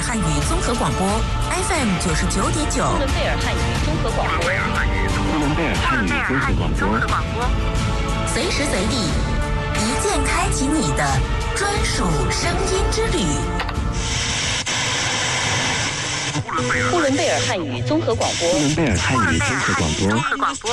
汉语综合广播 FM 99.9。 呼伦贝尔汉语综合广播。 呼伦贝尔汉语综合广播。 随时随地，一键开启你的专属声音之旅。 呼伦贝尔汉语综合广播。 呼伦贝尔汉语综合广播。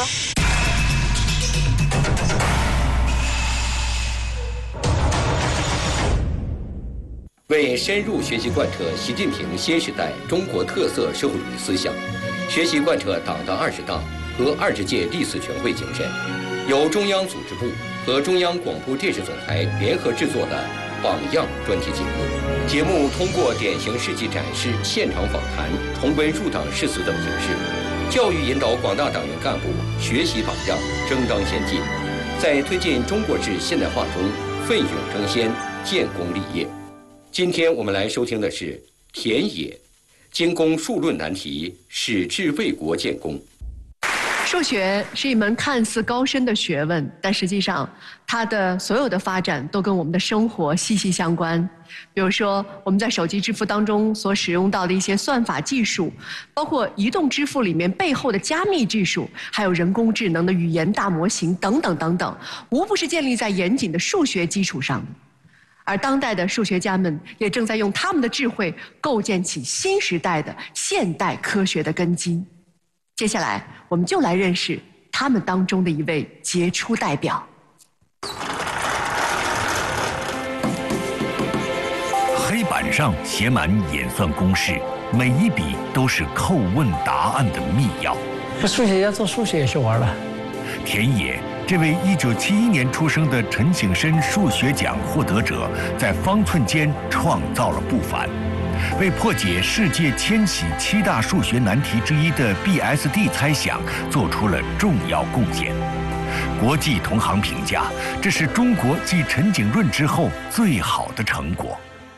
为深入学习贯彻习近平新时代中国特色社会主义思想，学习贯彻党的20大和20届历次全会精神，由中央组织部和中央广播电视总台联合制作的《榜样》专题节目。节目通过典型事迹展示、现场访谈、重温入党誓词等形式，教育引导广大党员干部学习榜样，争当先进，在推进中国式现代化中奋勇争先、建功立业。今天我们来收听的是田野，精工数论难题，矢志为国建功。 数学是一门看似高深的学问，但实际上它的所有的发展都跟我们的生活息息相关。比如说我们在手机支付当中所使用到的一些算法技术，包括移动支付里面背后的加密技术，还有人工智能的语言大模型等等等等，无不是建立在严谨的数学基础上的。而当代的数学家们也正在用他们的智慧构建起新时代的现代科学的根基。接下来我们就来认识他们当中的一位杰出代表。 黑板上写满演算公式，每一笔都是叩问答案的密钥。 数学家做数学也是玩了。 田野这位1971年出生的陈景深数学奖获得者，在方寸间创造了不凡，为破解世界千禧7大数学难题之一的 BSD 猜想做出了重要贡献。国际同行评价，这是中国继陈景润之后最好的成果。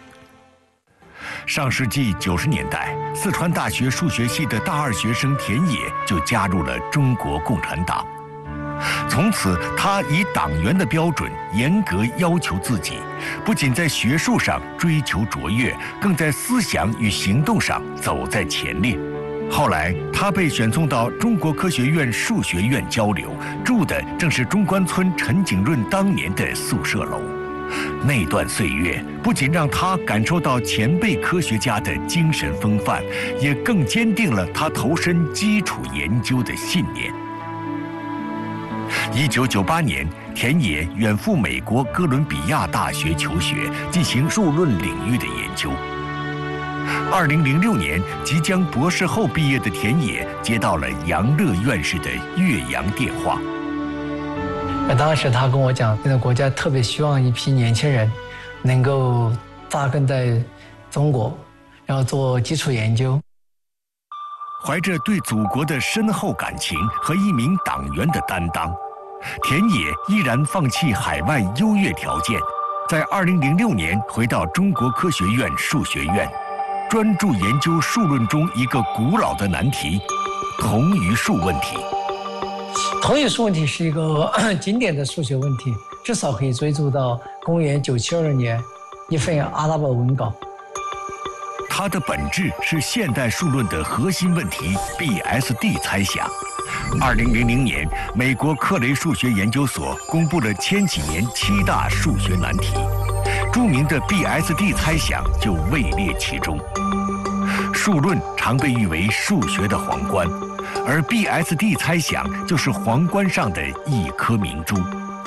上世纪90年代，四川大学数学系的大二学生田野就加入了中国共产党。从此，他以党员的标准严格要求自己，不仅在学术上追求卓越，更在思想与行动上走在前列。后来，他被选送到中国科学院数学院交流，住的正是中关村陈景润当年的宿舍楼。那段岁月不仅让他感受到前辈科学家的精神风范，也更坚定了他投身基础研究的信念。1998年，田野远赴美国哥伦比亚大学求学，进行数论领域的研究。2006年，即将博士后毕业的田野接到了杨乐院士的岳阳电话。 当时他跟我讲，现在国家特别希望一批年轻人能够扎根在中国，然后做基础研究。 怀着对祖国的深厚感情和一名党员的担当，田野毅然放弃海外优越条件，在2006年回到中国科学院数学院，专注研究数论中一个古老的难题——同余数问题。 同余数问题是一个经典的数学问题，至少可以追溯到公元972年一份阿拉伯文稿。 它的本质是现代数论的核心问题 BSD 猜想。2000年，美国克雷数学研究所公布了千禧年7大数学难题，著名的 BSD 猜想就位列其中。数论常被誉为数学的皇冠，而 BSD 猜想就是皇冠上的一颗明珠。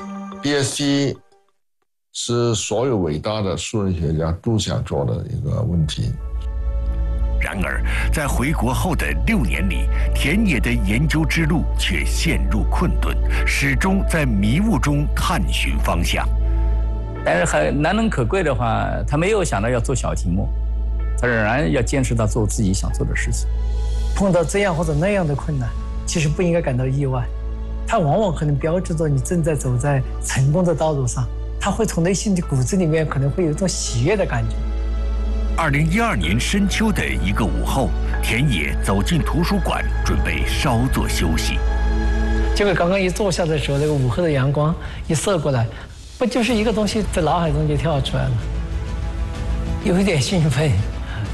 BSD 是所有伟大的数论学家都想做的一个问题。 然而，在回国后的6年里，田野的研究之路却陷入困顿，始终在迷雾中探寻方向。 但是很难能可贵的话，他没有想到要做小题目，他仍然要坚持到做自己想做的事情。 碰到这样或者那样的困难，其实不应该感到意外，它往往可能标志着你正在走在成功的道路上，它会从内心的骨子里面可能会有一种喜悦的感觉。 2012年深秋的一个午后，田野走进图书馆，准备稍作休息。 结果刚刚一坐下的时候，那个午后的阳光一射过来，不就是一个东西在脑海中就跳出来了，有一点兴奋，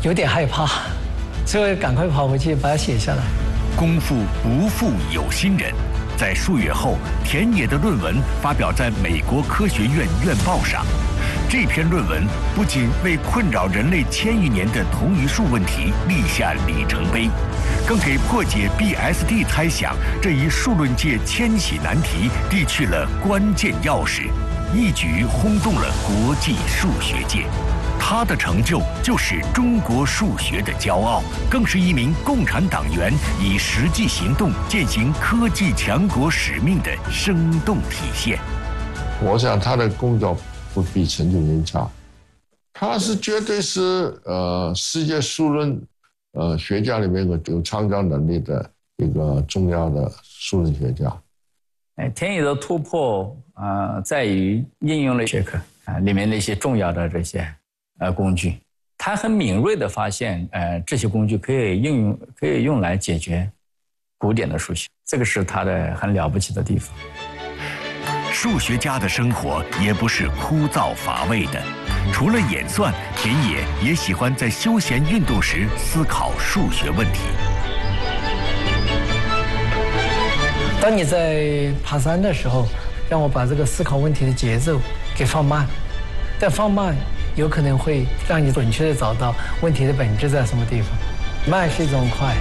有点害怕，所以赶快跑回去把它写下来。 功夫不负有心人，在数月后，田野的论文发表在美国科学院院报上。这篇论文不仅为困扰人类1000余年的同余数问题立下里程碑，更给破解 BSD 猜想这一数论界千禧难题递去了关键钥匙，一举轰动了国际数学界。他的成就就是中国数学的骄傲，更是一名共产党员以实际行动践行科技强国使命的生动体现。 我想他的功劳不比陈景云差，他是绝对是世界数论学家里面有创造能力的一个重要的数论学家。 田野的突破在于应用了学科里面的一些重要的这些工具，他很敏锐地发现这些工具可以用来解决古典的数学，这个是他的很了不起的地方。 数学家的生活也不是枯燥乏味的，除了演算，田野也喜欢在休闲运动时思考数学问题。 当你在爬山的时候，让我把这个思考问题的节奏给放慢，但放慢有可能会让你准确地找到问题的本质在什么地方。慢是一种快。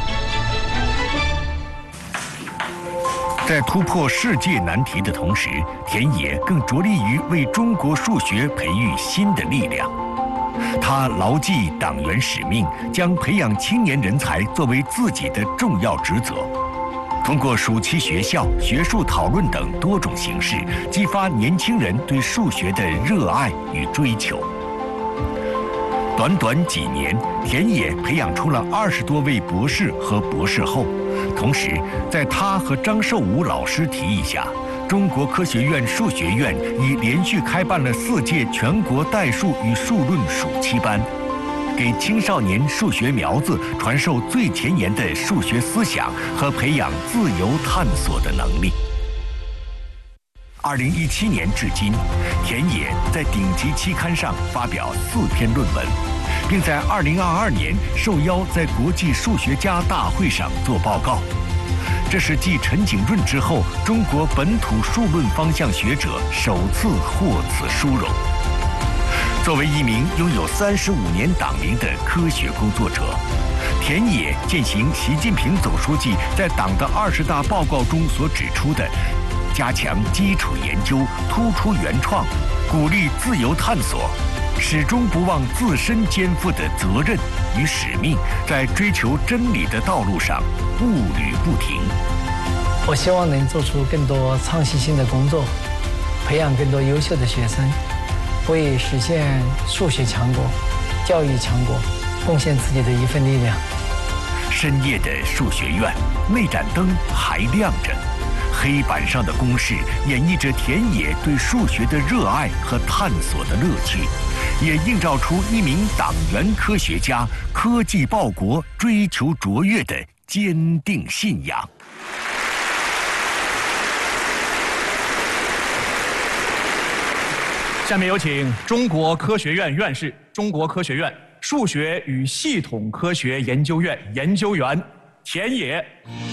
在突破世界难题的同时，田野更着力于为中国数学培育新的力量。他牢记党员使命，将培养青年人才作为自己的重要职责。通过暑期学校、学术讨论等多种形式，激发年轻人对数学的热爱与追求。短短几年，田野培养出了20多位博士和博士后。同时，在他和张寿武老师提议下，中国科学院数学院已连续开办了4届全国代数与数论暑期班，给青少年数学苗子传授最前沿的数学思想和培养自由探索的能力。2017年至今，田野在顶级期刊上发表4篇论文，并在2022年受邀在国际数学家大会上做报告。这是继陈景润之后，中国本土数论方向学者首次获此殊荣。作为一名拥有35年党龄的科学工作者，田野践行习近平总书记在党的20大报告中所指出的加强基础研究，突出原创，鼓励自由探索，始终不忘自身肩负的责任与使命，在追求真理的道路上步履不停。 我希望能做出更多创新性的工作，培养更多优秀的学生，为实现数学强国、教育强国贡献自己的一份力量。 深夜的数学院，那盏灯还亮着，黑板上的公式演绎着田野对数学的热爱和探索的乐趣，也映照出一名党员科学家科技报国、追求卓越的坚定信仰。 下面有请中国科学院院士、中国科学院数学与系统科学研究院研究员田野。